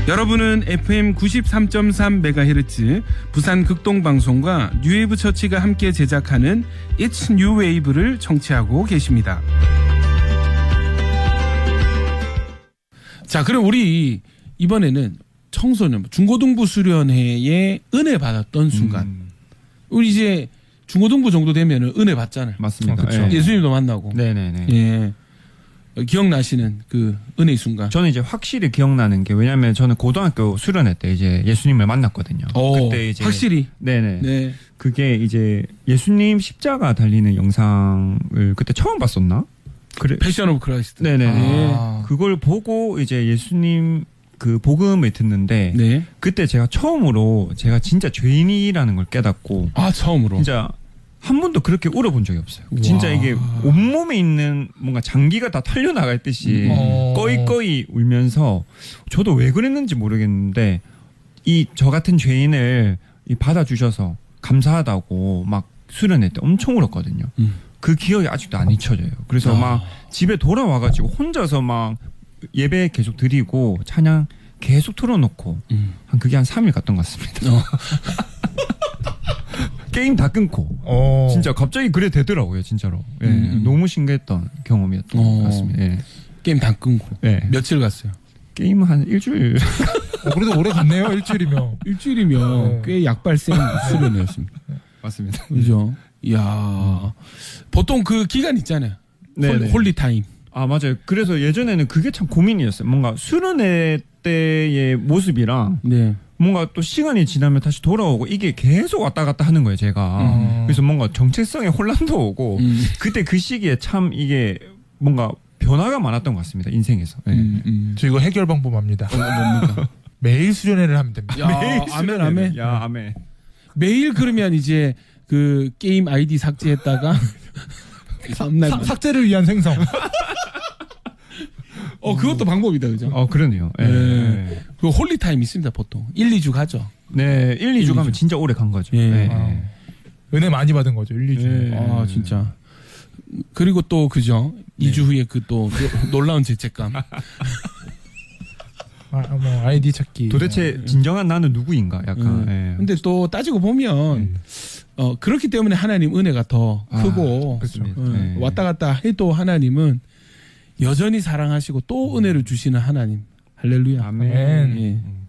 여러분은 FM 93.3MHz 부산 극동방송과 뉴웨이브 처치가 함께 제작하는 It's New Wave를 청취하고 계십니다. 자, 그럼 우리 이번에는 청소년 중고등부 수련회에 은혜 받았던 순간. 우리 이제 중고등부 정도 되면은 은혜 받잖아요. 맞습니다. 그렇죠. 예수님도 만나고. 네네네. 예. 기억나시는 그 은혜의 순간. 저는 이제 확실히 기억나는 게, 왜냐면 저는 고등학교 수련회 때 이제 예수님을 만났거든요. 그때 이제 확실히. 네네. 네. 그게 이제 예수님 십자가 달리는 영상을 그때 처음 봤었나? 그래. 패션 오브 크라이스트. 네네. 그걸 보고 이제 예수님 그 복음을 듣는데, 네. 그때 제가 처음으로 제가 진짜 죄인이라는 걸 깨닫고. 처음으로. 진짜 한 번도 그렇게 울어본 적이 없어요. 진짜 이게 온몸에 있는 뭔가 장기가 다 털려나갈 듯이 꺼이꺼이 울면서, 저도 왜 그랬는지 모르겠는데 이 저 같은 죄인을 받아주셔서 감사하다고 막 수련회 때 엄청 울었거든요. 그 기억이 아직도 안 잊혀져요. 그래서 막 집에 돌아와가지고 혼자서 막 예배 계속 드리고 찬양 계속 틀어놓고 그게 한 3일 갔던 것 같습니다. 게임 다 끊고. 진짜 갑자기 그래 되더라고요, 진짜로. 예, 너무 신기했던 경험이었던 것 같습니다. 예. 게임 다 끊고. 예. 며칠 갔어요? 게임 한 일주일. 그래도 오래 갔네요, 일주일이면. 일주일이면 꽤 약발생 수련회였습니다. 맞습니다. 그죠? 이야. 보통 그 기간 있잖아요. 홀리타임. 맞아요. 그래서 예전에는 그게 참 고민이었어요. 뭔가 수련회 때의 모습이랑 뭔가 또 시간이 지나면 다시 돌아오고 이게 계속 왔다 갔다 하는 거예요, 제가. 그래서 뭔가 정체성에 혼란도 오고 그때 그 시기에 참 이게 뭔가 변화가 많았던 것 같습니다, 인생에서. 저 이거 해결 방법 압니다. 뭡니까? 매일 수련회를 하면 됩니다. 매일 아멘, 아멘. 야, 아멘. 매일 그러면 이제 그 게임 아이디 삭제했다가 삭제를 위한 생성. 그것도 방법이다, 그죠? 그러네요. 네. 그 홀리타임 있습니다, 보통. 1, 2주 가죠. 네, 1, 2주 가면 진짜 오래 간 거죠. 은혜 많이 받은 거죠, 1, 2주. 진짜. 그리고 또, 그죠? 2주 후에 그 또 놀라운 죄책감. 아이디 찾기. 도대체 진정한 나는 누구인가, 약간. 근데 또 따지고 보면, 그렇기 때문에 하나님 은혜가 더 크고, 그렇죠. 왔다 갔다 해도 하나님은 여전히 사랑하시고 또 은혜를 주시는 하나님. 할렐루야. 아멘. 예.